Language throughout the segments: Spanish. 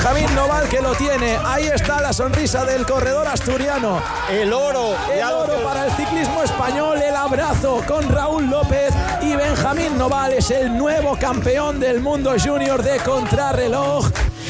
Benjamín Noval, que lo tiene. Ahí está la sonrisa del corredor asturiano. El oro Para el ciclismo español, el abrazo con Raúl López, y Benjamín Noval es el nuevo campeón del mundo junior de contrarreloj.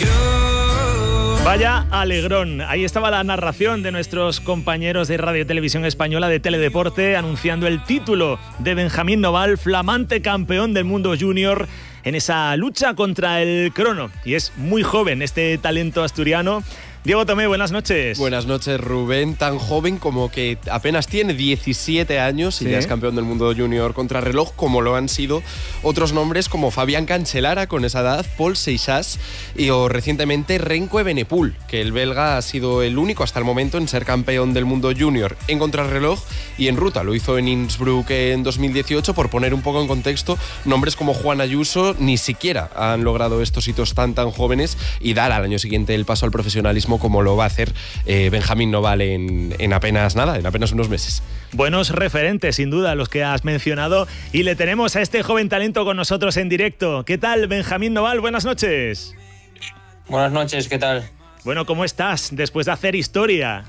Vaya alegrón. Ahí estaba la narración de nuestros compañeros de Radio Televisión Española de Teledeporte anunciando el título de Benjamín Noval, flamante campeón del mundo junior en esa lucha contra el crono. Y es muy joven este talento asturiano. Diego Tomé, buenas noches. Buenas noches, Rubén. Tan joven como que apenas tiene 17 años y ya es campeón del mundo junior contrarreloj, como lo han sido otros nombres como Fabián Cancellara con esa edad, Paul Seixas o recientemente Renko Evenepoel, que el belga ha sido el único hasta el momento en ser campeón del mundo junior en contrarreloj y en ruta. Lo hizo en Innsbruck en 2018. Por poner un poco en contexto, nombres como Juan Ayuso ni siquiera han logrado estos hitos tan jóvenes y dar al año siguiente el paso al profesionalismo como lo va a hacer Benjamín Noval en apenas unos meses. Buenos referentes, sin duda, los que has mencionado, y le tenemos a este joven talento con nosotros en directo. ¿Qué tal, Benjamín Noval? Buenas noches. Buenas noches, ¿qué tal? Bueno, ¿cómo estás después de hacer historia?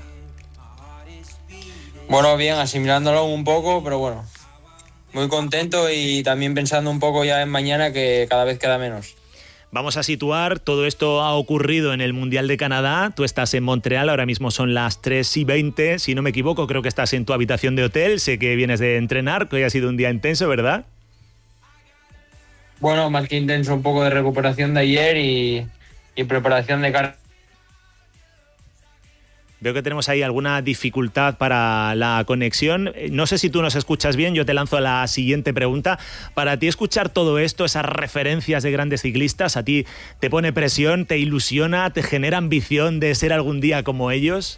Bueno, bien, asimilándolo un poco, pero bueno, muy contento y también pensando un poco ya en mañana, que cada vez queda menos. Vamos a situar, todo esto ha ocurrido en el Mundial de Canadá. Tú estás en Montreal, ahora mismo son las 3:20, si no me equivoco, creo que estás en tu habitación de hotel. Sé que vienes de entrenar, que hoy ha sido un día intenso, ¿verdad? Bueno, más que intenso, un poco de recuperación de ayer y preparación de cara. Veo que tenemos ahí alguna dificultad para la conexión. No sé si tú nos escuchas bien, yo te lanzo la siguiente pregunta. Para ti, escuchar todo esto, esas referencias de grandes ciclistas, ¿a ti te pone presión, te ilusiona, te genera ambición de ser algún día como ellos?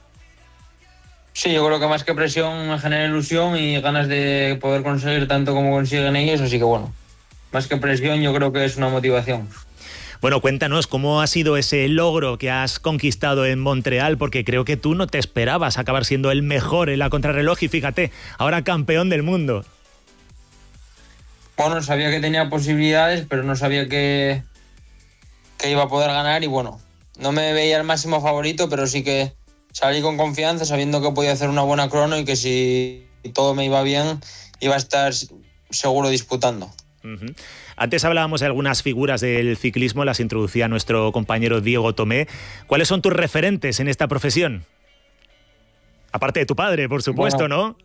Sí, yo creo que más que presión me genera ilusión y ganas de poder conseguir tanto como consiguen ellos, así que bueno, más que presión yo creo que es una motivación. Bueno, cuéntanos cómo ha sido ese logro que has conquistado en Montreal, porque creo que tú no te esperabas acabar siendo el mejor en la contrarreloj y fíjate, ahora campeón del mundo. Bueno, sabía que tenía posibilidades, pero no sabía que iba a poder ganar y bueno, no me veía el máximo favorito, pero sí que salí con confianza sabiendo que podía hacer una buena crono y que si todo me iba bien iba a estar seguro disputando. Uh-huh. Antes hablábamos de algunas figuras del ciclismo, las introducía nuestro compañero Diego Tomé. ¿Cuáles son tus referentes en esta profesión? Aparte de tu padre, por supuesto, bueno, ¿no?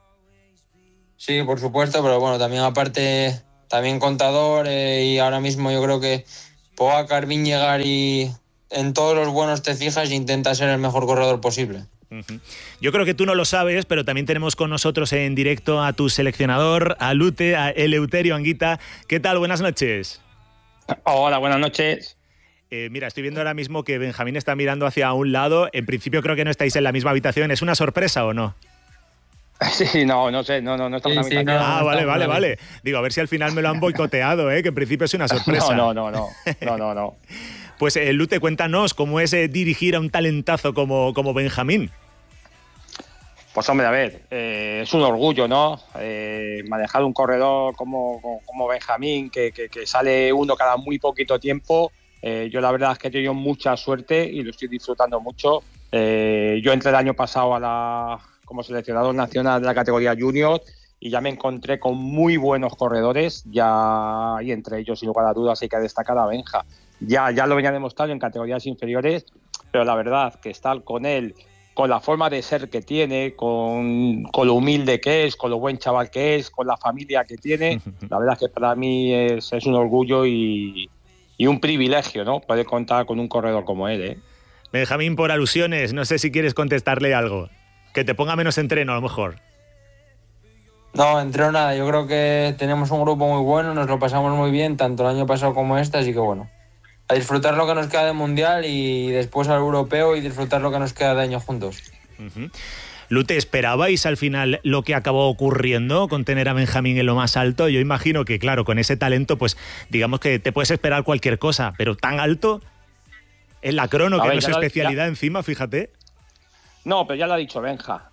Sí, por supuesto, pero bueno, también aparte, también contador y ahora mismo yo creo que Pogačar, Vingegaard y en todos los buenos te fijas e intenta ser el mejor corredor posible. Yo creo que tú no lo sabes, pero también tenemos con nosotros en directo a tu seleccionador, a Lute, a Eleuterio Anguita. ¿Qué tal? Buenas noches. Hola, buenas noches. Mira, estoy viendo ahora mismo que Benjamín está mirando hacia un lado. En principio creo que no estáis en la misma habitación. ¿Es una sorpresa o no? Sí, no sé, no estamos en la misma habitación. Ah, vale. Digo, a ver si al final me lo han boicoteado, que en principio es una sorpresa. No. Pues Lute, cuéntanos cómo es dirigir a un talentazo como Benjamín. Pues hombre, a ver, es un orgullo, ¿no? Manejar un corredor como Benjamín, que sale uno cada muy poquito tiempo. Yo la verdad es que he tenido mucha suerte y lo estoy disfrutando mucho. Yo entré el año pasado como seleccionador nacional de la categoría junior y ya me encontré con muy buenos corredores, y entre ellos, sin lugar a dudas, hay que destacar a Benja. Ya lo venía demostrando en categorías inferiores, pero la verdad que estar con él, con la forma de ser que tiene, con lo humilde que es, con lo buen chaval que es, con la familia que tiene, la verdad que para mí es un orgullo y un privilegio, ¿no? Poder contar con un corredor como él, Benjamín, por alusiones, no sé si quieres contestarle algo. Que te ponga menos entreno, a lo mejor. No, entreno nada. Yo creo que tenemos un grupo muy bueno, nos lo pasamos muy bien, tanto el año pasado como este, así que bueno, a disfrutar lo que nos queda de Mundial y después al Europeo y disfrutar lo que nos queda de año juntos. Uh-huh. Lute, ¿esperabais al final lo que acabó ocurriendo con tener a Benjamín en lo más alto? Yo imagino que, claro, con ese talento, pues digamos que te puedes esperar cualquier cosa, pero tan alto en la crono, que no es su especialidad encima, fíjate. No, pero ya lo ha dicho Benja.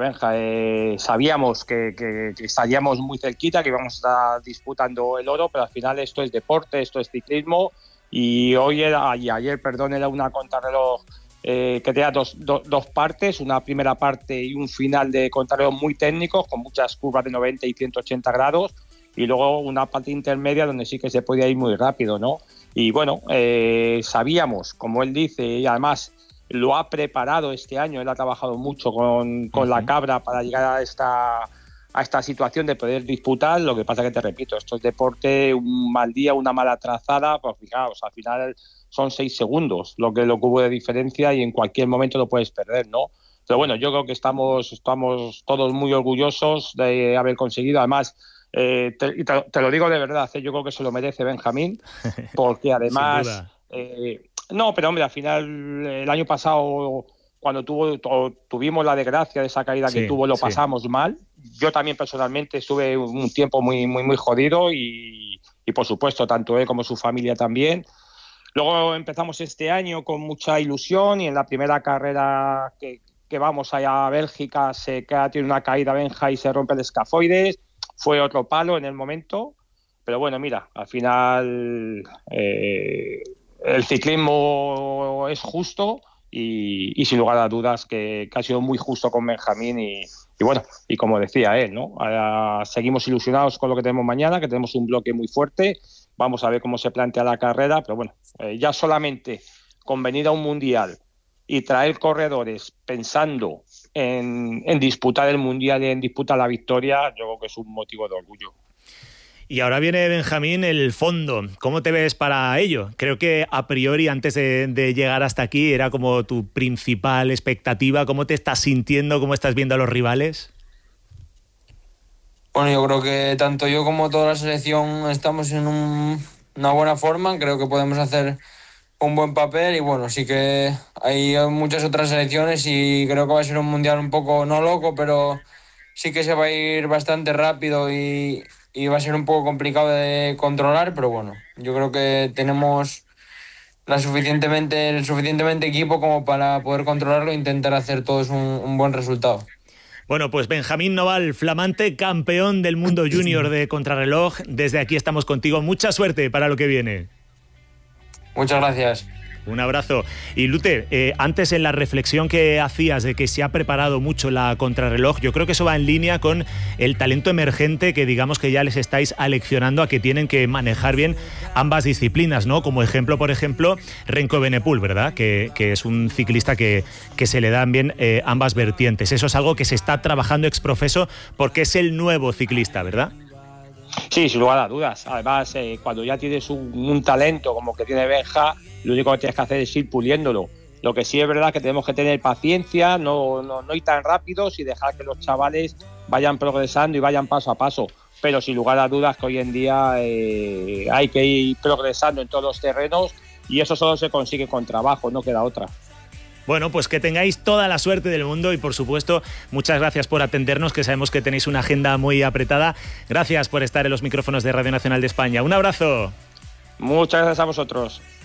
Sabíamos que estaríamos muy cerquita, que íbamos a estar disputando el oro, pero al final esto es deporte, esto es ciclismo y ayer, era una contrarreloj que tenía dos partes, una primera parte y un final de contrarreloj muy técnicos, con muchas curvas de 90 y 180 grados, y luego una parte intermedia donde sí que se podía ir muy rápido, ¿no? Y bueno, sabíamos, como él dice, y además lo ha preparado este año, él ha trabajado mucho con la cabra para llegar a esta situación de poder disputar. Lo que pasa que, te repito, esto es deporte, un mal día, una mala trazada, pues fijaos, al final son 6 segundos lo que hubo de diferencia y en cualquier momento lo puedes perder, ¿no? Pero bueno, yo creo que estamos todos muy orgullosos de haber conseguido. Además, te lo digo de verdad, yo creo que se lo merece Benjamín, porque además... no, pero hombre, al final, el año pasado, cuando tuvimos la desgracia de esa caída que tuvo, lo pasamos mal. Yo también personalmente estuve un tiempo muy, muy, muy jodido y por supuesto, tanto él como su familia también. Luego empezamos este año con mucha ilusión y en la primera carrera que vamos allá a Bélgica tiene una caída Benja y se rompe el escafoides. Fue otro palo en el momento, pero bueno, mira, al final el ciclismo es justo y sin lugar a dudas que ha sido muy justo con Benjamín y bueno, y como decía él, ¿no? Ahora seguimos ilusionados con lo que tenemos mañana, que tenemos un bloque muy fuerte. Vamos a ver cómo se plantea la carrera, pero bueno, ya solamente con venir a un mundial y traer corredores pensando en disputar el mundial y en disputar la victoria, yo creo que es un motivo de orgullo. Y ahora viene, Benjamín, el fondo. ¿Cómo te ves para ello? Creo que a priori, antes de llegar hasta aquí, era como tu principal expectativa. ¿Cómo te estás sintiendo? ¿Cómo estás viendo a los rivales? Bueno, yo creo que tanto yo como toda la selección estamos en una buena forma. Creo que podemos hacer un buen papel y bueno, sí que hay muchas otras selecciones y creo que va a ser un mundial un poco, no loco, pero sí que se va a ir bastante rápido y va a ser un poco complicado de controlar, pero bueno, yo creo que tenemos el suficientemente equipo como para poder controlarlo e intentar hacer todos un buen resultado. Bueno, pues Benjamín Noval, flamante campeón del mundo junior de contrarreloj. Desde aquí estamos contigo. Mucha suerte para lo que viene. Muchas gracias. Un abrazo. Y Lute, antes en la reflexión que hacías de que se ha preparado mucho la contrarreloj, yo creo que eso va en línea con el talento emergente que digamos que ya les estáis aleccionando a que tienen que manejar bien ambas disciplinas, ¿no? Como ejemplo, por ejemplo, Renko Evenepoel, ¿verdad? Que es un ciclista que se le dan bien ambas vertientes. Eso es algo que se está trabajando exprofeso porque es el nuevo ciclista, ¿verdad? Sí, sin lugar a dudas. Además, cuando ya tienes un talento como que tiene Benja, lo único que tienes que hacer es ir puliéndolo. Lo que sí es verdad que tenemos que tener paciencia, no ir tan rápidos y dejar que los chavales vayan progresando y vayan paso a paso. Pero sin lugar a dudas que hoy en día hay que ir progresando en todos los terrenos y eso solo se consigue con trabajo, no queda otra. Bueno, pues que tengáis toda la suerte del mundo y, por supuesto, muchas gracias por atendernos, que sabemos que tenéis una agenda muy apretada. Gracias por estar en los micrófonos de Radio Nacional de España. Un abrazo. Muchas gracias a vosotros.